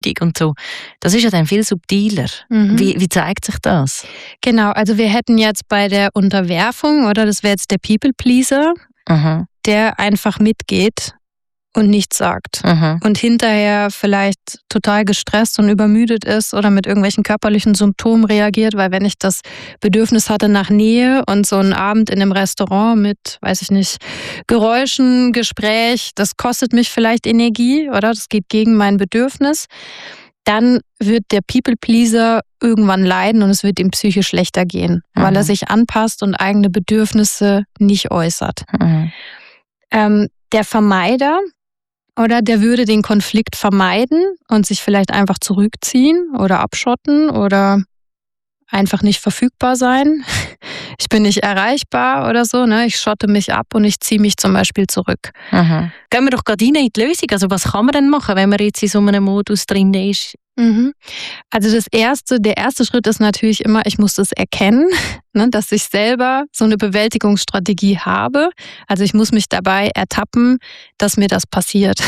Bewegung und so. Das ist ja dann viel subtiler. Wie zeigt sich das? Genau, also wir hätten jetzt bei der Unterwerfung, oder das wäre jetzt der People-Pleaser, der einfach mitgeht und nichts sagt. Und hinterher vielleicht total gestresst und übermüdet ist oder mit irgendwelchen körperlichen Symptomen reagiert, weil wenn ich das Bedürfnis hatte nach Nähe und so einen Abend in einem Restaurant mit, weiß ich nicht, Geräuschen, Gespräch, das kostet mich vielleicht Energie, oder? Das geht gegen mein Bedürfnis. Dann wird der People-Pleaser irgendwann leiden und es wird ihm psychisch schlechter gehen, weil er sich anpasst und eigene Bedürfnisse nicht äußert. Der Vermeider, oder der würde den Konflikt vermeiden und sich vielleicht einfach zurückziehen oder abschotten oder einfach nicht verfügbar sein. Ich bin nicht erreichbar oder so, ne? Ich schotte mich ab und ich ziehe mich zum Beispiel zurück. Gehen wir doch gerade rein in die Lösung. Also was kann man denn machen, wenn man jetzt in so einem Modus drin ist? Also der erste Schritt ist natürlich immer, ich muss das erkennen, ne, dass ich selber so eine Bewältigungsstrategie habe. Also ich muss mich dabei ertappen, dass mir das passiert.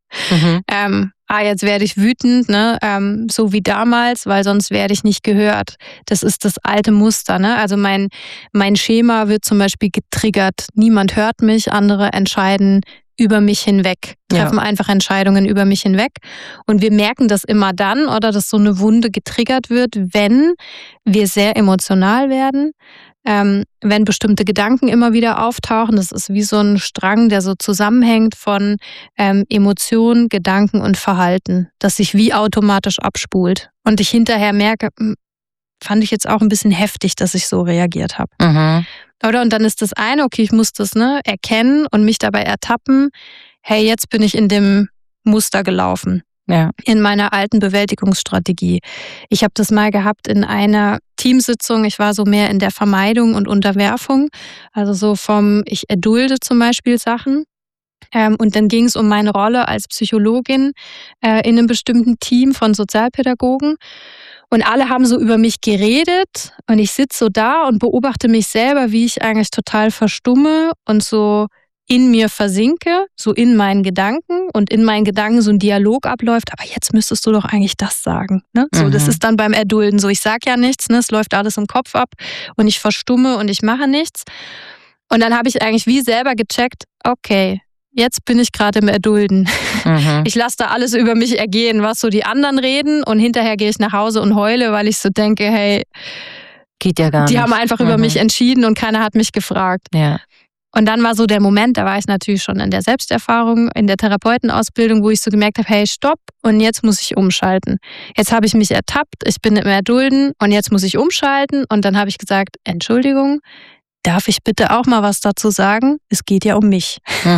Jetzt werde ich wütend, ne, so wie damals, weil sonst werde ich nicht gehört. Das ist das alte Muster, ne? Also mein Schema wird zum Beispiel getriggert. Niemand hört mich, andere entscheiden über mich hinweg, treffen einfach Entscheidungen über mich hinweg. Und wir merken das immer dann, oder dass so eine Wunde getriggert wird, wenn wir sehr emotional werden, wenn bestimmte Gedanken immer wieder auftauchen. Das ist wie so ein Strang, der so zusammenhängt von Emotionen, Gedanken und Verhalten, das sich wie automatisch abspult. Und ich hinterher merke, fand ich jetzt auch ein bisschen heftig, dass ich so reagiert habe. Oder? Und dann ist das eine, okay, ich muss das erkennen und mich dabei ertappen, hey, jetzt bin ich in dem Muster gelaufen. In meiner alten Bewältigungsstrategie. Ich habe das mal gehabt in einer Teamsitzung. Ich war so mehr in der Vermeidung und Unterwerfung. Also so ich erdulde zum Beispiel Sachen. Und dann ging es um meine Rolle als Psychologin in einem bestimmten Team von Sozialpädagogen. Und alle haben so über mich geredet und ich sitze so da und beobachte mich selber, wie ich eigentlich total verstumme und so in mir versinke, so in meinen Gedanken und in meinen Gedanken so ein Dialog abläuft. Aber jetzt müsstest du doch eigentlich das sagen. Ne? So, das ist dann beim Erdulden so. Ich sage ja nichts, ne? Es läuft alles im Kopf ab und ich verstumme und ich mache nichts. Und dann habe ich eigentlich wie selber gecheckt, okay, jetzt bin ich gerade im Erdulden. Ich lasse da alles über mich ergehen, was so die anderen reden und hinterher gehe ich nach Hause und heule, weil ich so denke, hey, geht ja gar nicht. Die haben einfach über mich entschieden und keiner hat mich gefragt. Und dann war so der Moment, da war ich natürlich schon in der Selbsterfahrung, in der Therapeutenausbildung, wo ich so gemerkt habe, hey, stopp, und jetzt muss ich umschalten. Jetzt habe ich mich ertappt, ich bin im Erdulden und jetzt muss ich umschalten. Und dann habe ich gesagt, Entschuldigung, darf ich bitte auch mal was dazu sagen? Es geht ja um mich.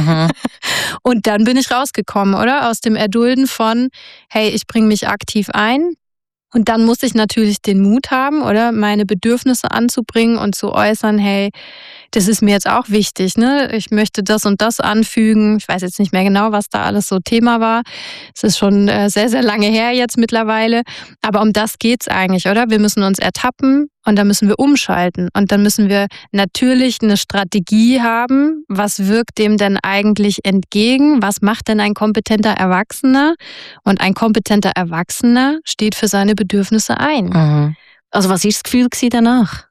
Und dann bin ich rausgekommen, oder? Aus dem Erdulden von, hey, ich bringe mich aktiv ein. Und dann muss ich natürlich den Mut haben, oder? Meine Bedürfnisse anzubringen und zu äußern, hey, das ist mir jetzt auch wichtig, ne? Ich möchte das und das anfügen. Ich weiß jetzt nicht mehr genau, was da alles so Thema war. Es ist schon sehr, sehr lange her jetzt mittlerweile. Aber um das geht's eigentlich, oder? Wir müssen uns ertappen und dann müssen wir umschalten. Und dann müssen wir natürlich eine Strategie haben. Was wirkt dem denn eigentlich entgegen? Was macht denn ein kompetenter Erwachsener? Und ein kompetenter Erwachsener steht für seine Bedürfnisse ein. Also was war das Gefühl danach?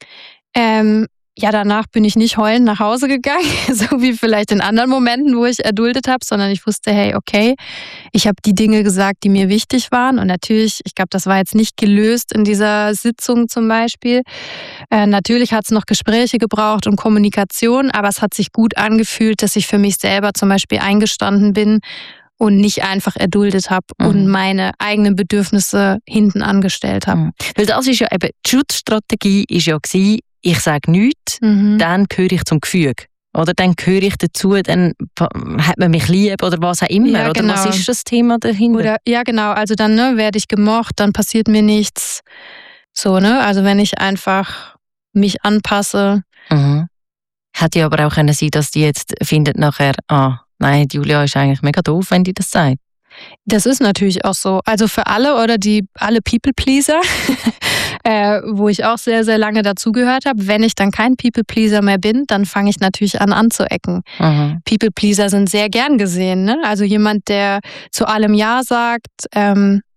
Ja, danach bin ich nicht heulend nach Hause gegangen, so wie vielleicht in anderen Momenten, wo ich erduldet habe, sondern ich wusste, hey, okay, ich habe die Dinge gesagt, die mir wichtig waren. Und natürlich, ich glaube, das war jetzt nicht gelöst in dieser Sitzung zum Beispiel. Natürlich hat es noch Gespräche gebraucht und Kommunikation, aber es hat sich gut angefühlt, dass ich für mich selber zum Beispiel eingestanden bin und nicht einfach erduldet habe und meine eigenen Bedürfnisse hinten angestellt habe. Weil das ist ja eben, die Schutzstrategie ist ja gewesen, ich sage nichts, dann gehöre ich zum Gefüge. Oder dann gehöre ich dazu, dann hat man mich lieb oder was auch immer. Ja, genau. Oder was ist das Thema dahinter? Oder, ja, genau. Also dann werde ich gemocht, dann passiert mir nichts. So, ne? Also wenn ich einfach mich anpasse. Hätte ja aber auch können sein, dass die jetzt findet nachher, nein, Julia ist eigentlich mega doof, wenn die das sagt. Das ist natürlich auch so. Also für alle oder alle People-Pleaser, wo ich auch sehr, sehr lange dazugehört habe, wenn ich dann kein People-Pleaser mehr bin, dann fange ich natürlich an anzuecken. People-Pleaser sind sehr gern gesehen, ne? Also jemand, der zu allem Ja sagt,